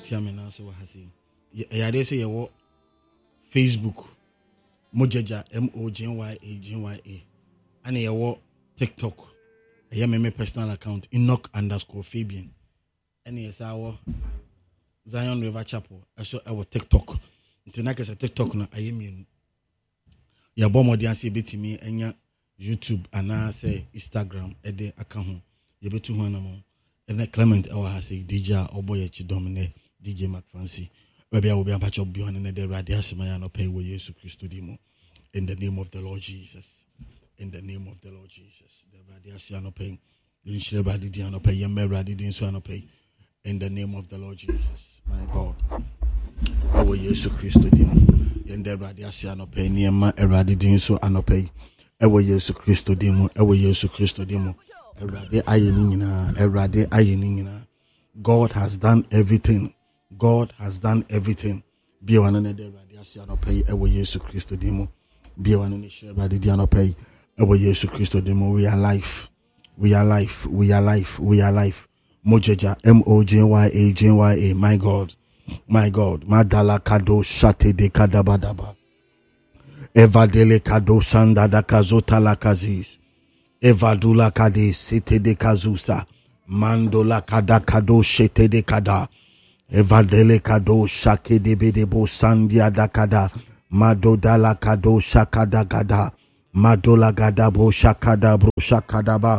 tia me na so wa ha sei ya de say ye Facebook Mojaja MOJYA and ye TikTok ye me personal account Enoch_Fabian and yes our Zion River Chapel so our TikTok nti na kese TikTok na ayemi ya bomodi ase betimi enya YouTube ana say Instagram ede aka ho ye betu ho na mo ene Clement ewa ha say DJ oboye chidomne DJ McFancy baby I will be a patch of beyond and the radiasima no pay with Jesus Christ demo in the name of the Lord Jesus. In the name of the Lord Jesus. The radiasima pay in Shelbadi Diano pay Yamera didn't so pay in the name of the Lord Jesus. My God. Our Jesus Christ demo in the radiasima pay Niama eradidin so anopay. Our Jesus Christ demo, our Jesus Christ demo. Erade ayenina. God has done everything. God has done everything. Be one another radiation no pay ewo Yesu Christo demo. Be one another share radiation no pay ewo Yesu Christo demo. We are life. We are life. We are life. We are life. Mojaja MOJYA. My God. My God. Madala kado shate de kadabadaba. Evadele kado sanda da kazota la kazis. Evadula kade sete de kazusa. Mandola kada kado shete de kada. Evadele kado shake de bedebo sandia dakada madodala kado shakada gada madola gada bro shakada bro shakada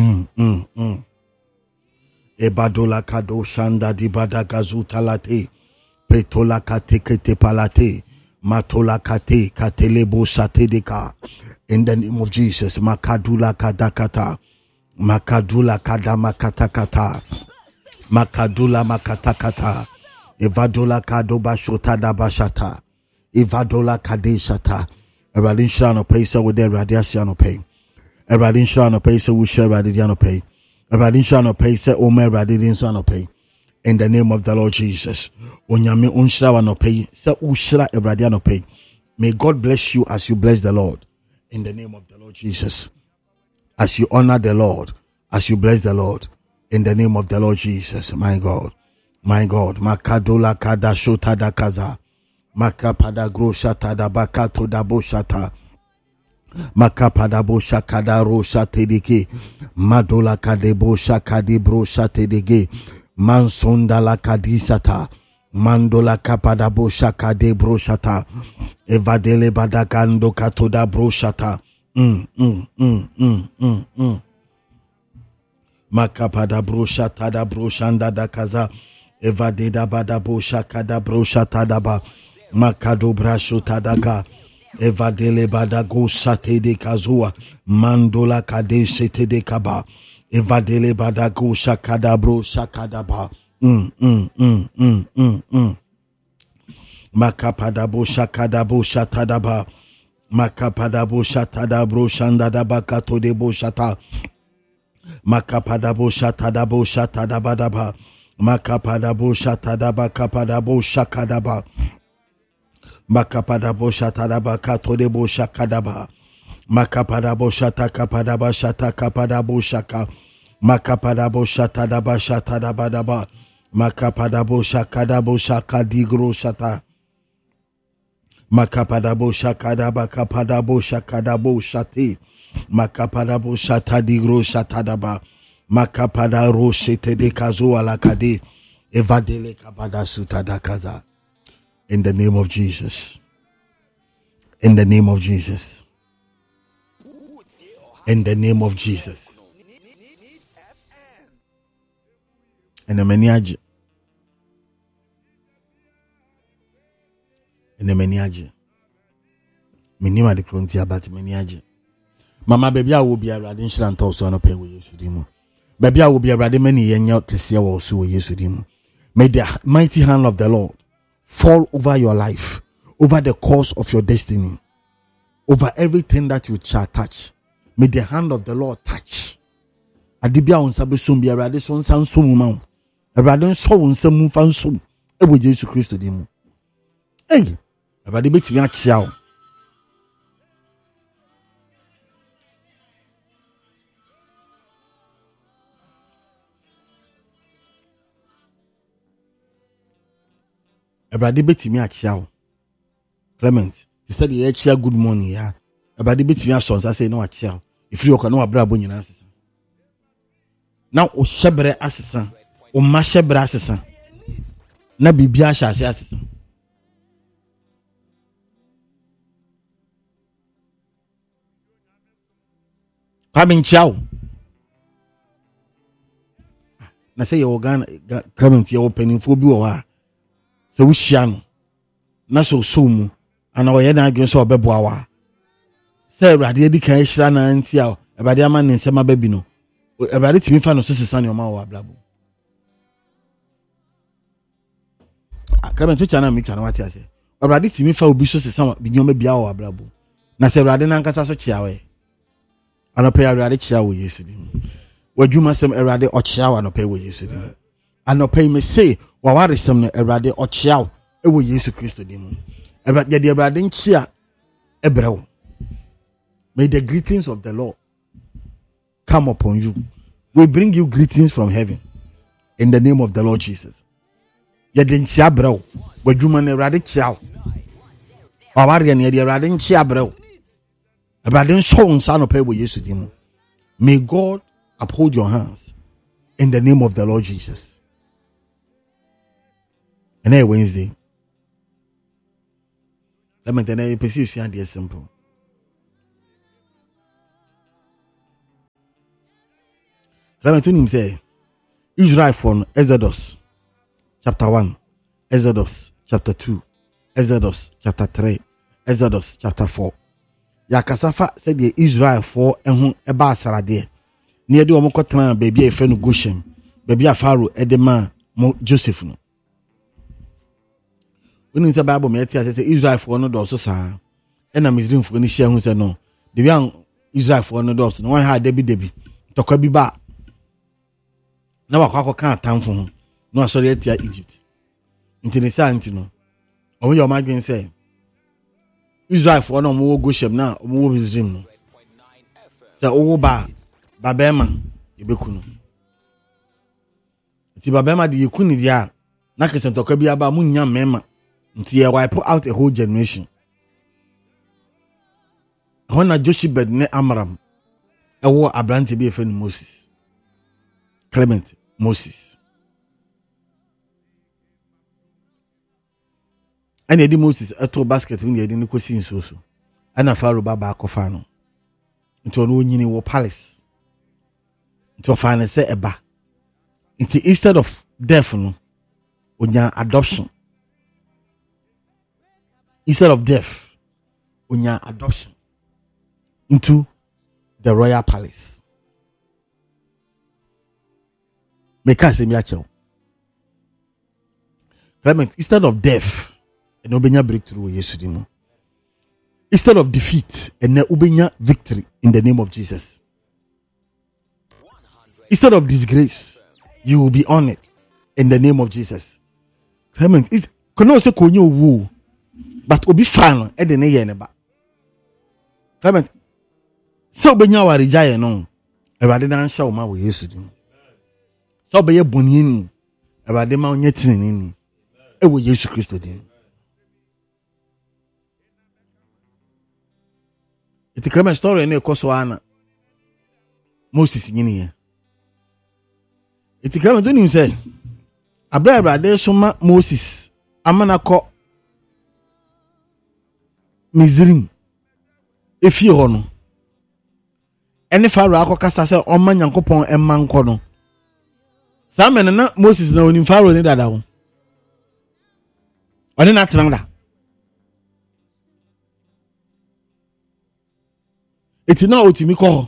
ebadola kado shanda di badagazu talate petola kate kete palate matola kate katelebo satedeka in the name of Jesus makadula kadakata makadula kadamakatakata Makadula makatakata, Evadola kadoba shota da bashata, Evadola kadeshata, Eradin shano pesa with their radiasiano pay, Eradin shano pesa with share radiano pay, Eradin shano pesa omer radin sano pay. In the name of the Lord Jesus, Onyame unshra no pay, se ushra eradiano pay. May God bless you as you bless the Lord. In the name of the Lord Jesus, as you honor the Lord, as you bless the Lord. In the name of the Lord Jesus, my God, Makadola kada shota da kaza, Makapada groshata da bakato da boshata, Makapada boshakada roshate deke, Madola kadebo shakadi broshate deke, Mansonda la kadisata, Mandola kapada boshakade broshata, Evadele badakando katoda broshata, Makapada broshata da broshanda da kaza evadeda bada boshakada broshata da ba makado brashota daga evadele bada go sate de kazua mandola kade sete de kaba evadele bada go shakada broshakada ba makapada boshakada boshata da ba makapada boshata da broshanda da bakato de boshata Makapadabo shatadabo shatadabadaba. Makapadabo shatadaba kapadabo shakadaba. Makapadabo shatadaba katodebo shakadaba. Makapadabo shatakapadaba shatakapadabo shaka. Makapadabo shatadaba shatadabadaba. Makapadabo shakadabo shakadigro shata. Makapadabo shakadaba kapadabo shakadabo shati. Makapadabo shatadigro shatadaba. Makapada roshete de kazo alakade. Evadele kabada sutadakaza. In the name of Jesus. In the name of Jesus. In the name of Jesus. In the maniaji. In the maniaji. Minima de frontier but maniaji. Mama baby I will be a radin shran also no pay with Yesu. Baby I will be a radin many yenya kesia also with Yesu. May the mighty hand of the Lord fall over your life, over the course of your destiny, over everything that you shall touch. May the hand of the Lord touch. Adibia on sabe sum be a radin son san sum ma. A radin so on some fan sum. E wo Jesus Christ dimu. Hey, a radin betimi akia. Everybody betimi akyia. Clement, he said the akyia good morning ya. Everybody betimi asonsa say no akyia. If you can no abrabo nyina asesa. Now o shebre asesa, o ma shebre asesa. Na bibia hyase asesa. Coming chow. Na say your organ Clement your opening for bi wa. So we share na so mu ana o ye na adwen so obeboa wa. Say Awurade edi kan hira na ntia Awurade ama ne nsema ba bi no. Awurade timi fa no so sesa ne o ma wa ablabo. Clement to chana mi kana wati ase. Awurade timi fa obi so sesa bi nyoma bia wa ablabo. Na say Awurade na nkasa so chia we. Ana pe Awurade chia wo Yesu dim. Wadwuma sem Awurade ochia wa no pe wo Yesu dim. Ana pe me say wa ware sem no Awurade ochia wo e wo Yesu Kristo dim. Awurade de Awurade nchia ebrew. May the greetings of the Lord come upon you. We bring you greetings from heaven in the name of the Lord Jesus. Yede nchia brew. Wadwuma na Awurade chia wo. Wa ware ne de Awurade nchia brew. Awurade nso nsa no pe wo Yesu dim. May God uphold your hands in the name of the Lord Jesus. And then Wednesday, let me tell you, it's simple. Let me tell you, say Israel from Exodus chapter 1, Exodus chapter 2, Exodus chapter 3, Exodus chapter 4. Yakasafa said the Israel for and eba sarade. Near the Omokotran, baby, a friend of Goshen, baby, a Pharaoh, Edema, Joseph. No. When it's a Bible, me say Israel for no doors, sir. And I'm Muslim for any share who said no. The young Israel for no doors, no one had Debbie. Toka be back. Now I can't time for him. No, sorry, at Egypt. Into the sand, you know. Or your migraine say Israel for no more Goshen now, more his dream. Say, oh, Babema, Ibekuno. Ti Babema di Yukuni dia, na kesen toka bi aba munya mema. Nti ye wipe out a whole generation. When na Joshebed ne Amram, ewo Abrante bi efen Moses. Clement Moses. And edi Moses eto basket when edi ne kosi nsoso. Ana Pharaoh baba akofa no. Nti ono nyini wo palace. To find say eba. Instead of death, no, unya adoption. Instead of death, unya adoption into the royal palace. Meka se mi achew. Clement, instead of death, and ubenya breakthrough yesterday. Instead of defeat, and ubenya victory in the name of Jesus. Instead of disgrace, you will be honored in the name of Jesus. Clement, is kono se konyo wu, but obi fan e de ne ye ne ba. Clement, so obenya wa rejaye no, Awurade na nhya wo ma wo Yesu din. So obeye boni ni, Awurade ma onye tinini ni, e wo Yesu Kristo din. Iti Clement story ne ekoso ana Moses nyini ye. Iti Clement don't say Awurade soma Moses amana ko Misrim efi ho no ene Pharaoh akokasa se o ma Nyankopon emma nko no samen na Moses na oni Pharaoh ni dada ho oni na tranga iti na otimi ko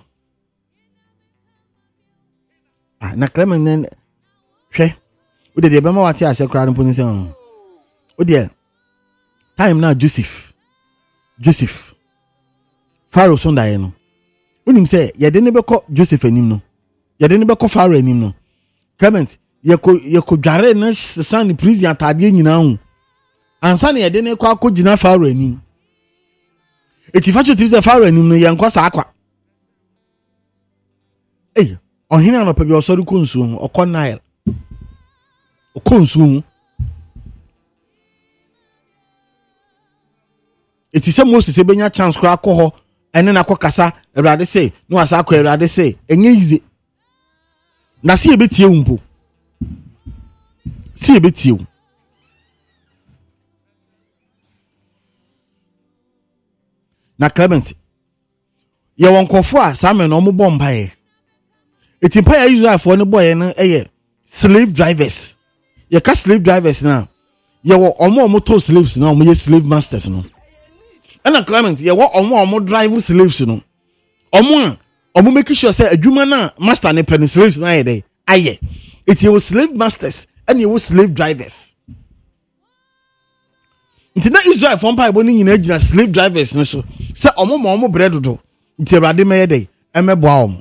na Clement nen hwe o de be ma wate ase kra no se o de time na Joseph Pharaoh son dae no unim say ye de ne be ko Joseph anim no ye de ne be ko Pharaoh anim no Clement ye ko dware na san prison atade nyina hu ansa na ye de ne ko akogina Pharaoh anim eti fa choti se Pharaoh anim no ye nko sa akwa ohina no pe bi osori konsu okọ Nile okonsu Eti se Moses ebenya chance kra akọ ho ene na akọkasa Awurade say no asa akọ Awurade say enye yize na se ebetie umpo se ebetie na Clement ye won kofo a Samuel no mo bombae eti pa ya Israel fo ne boy no eye slave drivers ye ka slave drivers na ye wo omo to slaves na omo ye slave masters no na Clement ye wo omo drive slaves no omo make sure say adwuma na master ne pen slaves na ye dey aye eti ye slave masters and ye slave drivers nti na Israel fo mpa ebo ni nyina agina slave drivers no so say omo bread do nti Awurade meye dey emeboa omo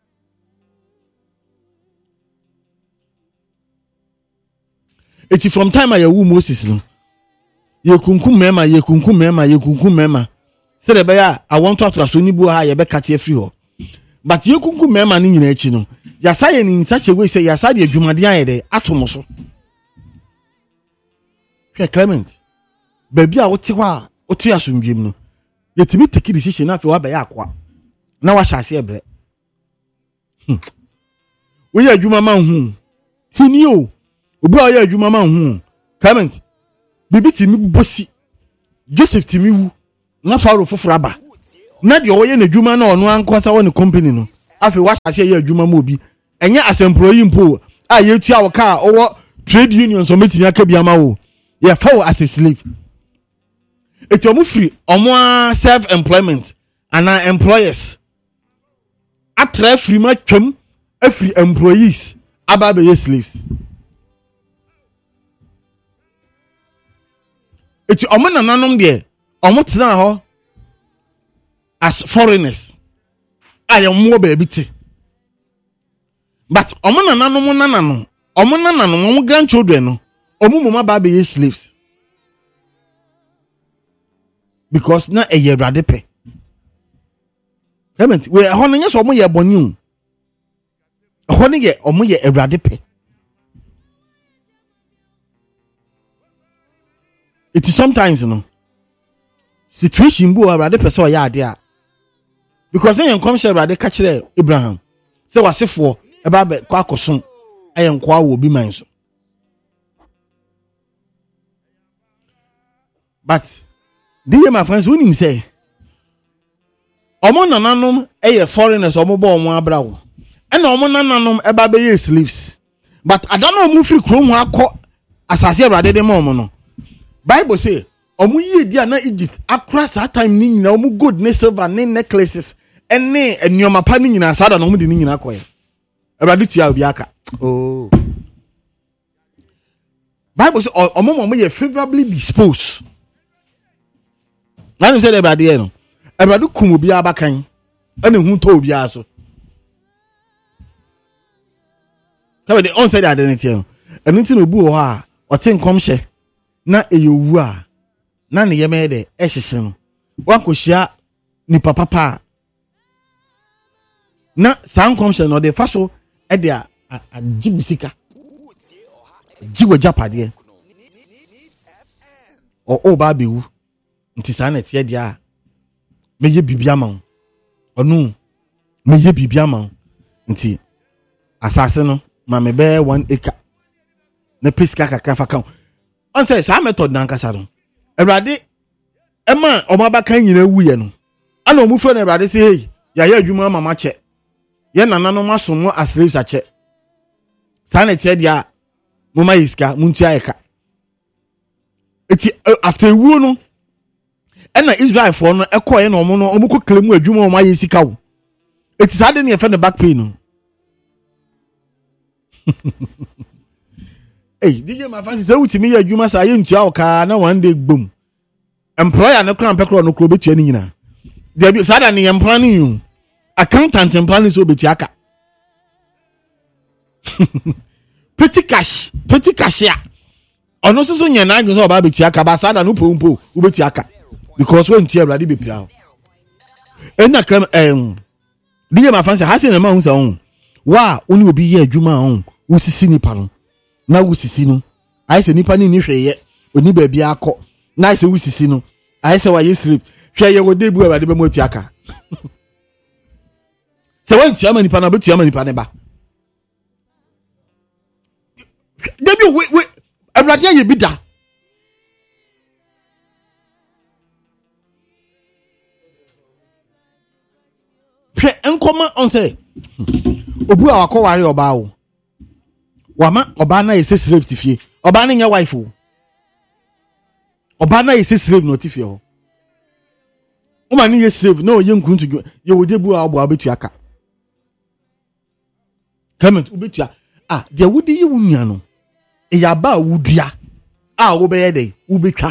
eti from time I wu Moses no ye kunkum mema say the beya I want to atraso ni bu ha ye be kate afri ho but ye kunkum mema ni nyina achi no ya say in such a way say ya say de adwumade ayede atomo so hwe Clement baby a wote ho a wote asomdwem no ye timi take decision afi wa beya akwa na wa hyase ebre wo ye adwuma ma hu tini o obi a ye adwuma ma hu Clement bibi timi bosi Joseph timi wu na Pharaoh foforo aba na de oye na adwuma na ono ankosa wo ne company no afi wa hyase ye adwuma ma obi enye as employee mpo a ye tua wo ka owo trade union so metimi aka bia ma wo ye fa wo as a slave eti omo free omo self employment and employers atra free ma twam afri employees aba be ye slaves eti omo nananom de omo tena ho as foreigners aye mo ba ebiti but omo nananom omo grandchildren no omo mama ba be slaves because na eye Awurade pe Clement we hono nye so omo ye boni o hono ye omo ye Awurade pe it is sometimes you know situation bu Awurade pe so ya ade a because then come share Awurade ka kire Abraham say wasefo e ba be kwa akoson ayen kwa wo bi man so but dear my friends when him say omo nananom foreigners omo bo omo abrawo e na omo nananom e ba be slaves but adana omo free krom ho akọ asase Awurade de ma omo no Bible say omo yi dia na Egypt across that time ni nyina omo gold ne silver ne necklaces ene enyoma pa ni nyina sada na omo de ni nyina akoye Awurade tua obi aka oh Bible say omo ye favorably disposed na say Awurade no Awurade kum obi abakan ene hu to obi aso ka de on say that identity no enu ti no obu ho a ote nkom hye na eyowu a na ne yeme de ehyehye no wankohia ni papa na sankom hye no de faso e de a jibisika jiwo japade o ba bewu nti sana tie dia meye bibia ma onu meye bibia ma nti asase no ma me be 1 acre na pesika kakra fa kan on say sa method na nkasa no Awurade ema omabakan nyina wuye no ana omufo na Awurade say hey ya ya adwuma mama che ye nanano masomo asleves ache sana tie dia mama iska munti ayeka eti after wuo no ena Israel for no ekoye na omo no omo ko klemu adwuma omo aye sika wo eti sa de ne efe ne back pain no hey DJ my fancy say utimi ya adwuma sa ye ntua oka na one day gbom employer no kran pekro no kro betua ni nyina de bi sa da ne employer ni yu accountant employer so betua aka petty cash ya ono so nya na agso oba betua aka ba sa da no pompo u betua aka because when tie Awurade be pira ena kam DJ my fancy ha se na ma hu sa hu wa oni obi ye adwuma hu usisi ni pa no na wusisi no ai se nipa ni hweye oni ba bia akọ na ai se wusisi no I say why you slave. Hwɛ ye wo dey bu Awurade be mo atuaka. Se wan tua mani pa na be tua mani pa ne ba. Debi we Awurade aye bi da. Hwɛ enkoma on say obu a wakɔware ɔbaa wo. Wama ɔbaa na yɛ slave ti fie. Ɔbaa na nya wife wo. Ɔbaa na yɛ slave no ti fie ho. Uma ni yɛ slave na ɔyɛ nkuntu yɛ wode bu a ɔbɔ abetu aka. Comment ubetua. Deɛ wodi yi wo nua no. E ya ba wudua. Wo bɛyɛ dɛ wobetwa.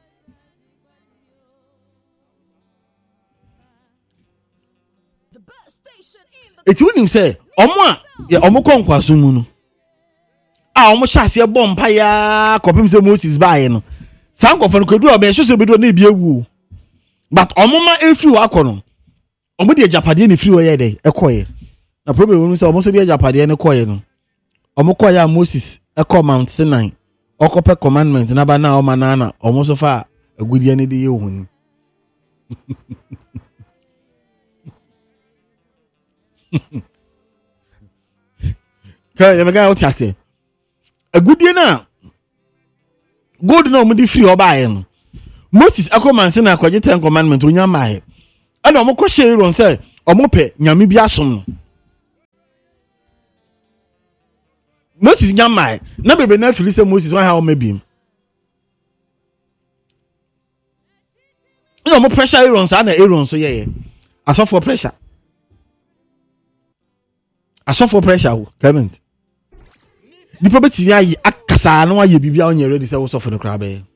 Eti wonim sɛ ɔmo a yɛ ɔmo kɔnkwaso mu no. Ɔmo hyɛ ase bɔ mpa ya kɔpem sɛ Moses baaye no. Saa nkɔfo no kodu ɔbɛ hwɛ sɛ obedu na ebi ewu. But ɔmo ma efiri wɔ akɔ no. Ɔmo de agyapadeɛ ne firi wɔ yɛ dɛ ɛkɔyɛ. Na problem wonu sɛ ɔmo so de agyapadeɛ ne kɔyɛ no. Ɔmo kɔyɛ a Moses ɛkɔ Mount Sinai. Ɔkɔpɛ commandment na ba na ɔma na ɔmo so fa agudie ne de yɛ ohuni. Ka yɛ mega ɔte ase. Agudie na God na ɔmo de firi ɔbaaye no. Moses ɛkɔ Mount Sinai akɔgye 10 commandment onya maaye. Ɛna ɔmo kɔ hyɛ Aaron sɛ ɔmo pɛ nyame bi asom no. Moses nyamae na bebe na fili sɛ Moses wan ha ɔma biem. Ɛna ɔmo pressure Aaron sa na Aaron so yɛyɛ. Asɔfo pressure. Asɔfo pressure wo Clement. Nipa betimi ayi akasa na wayɛ bibia onyɛ ready sɛ wo sɔfo no kra bɛyɛ.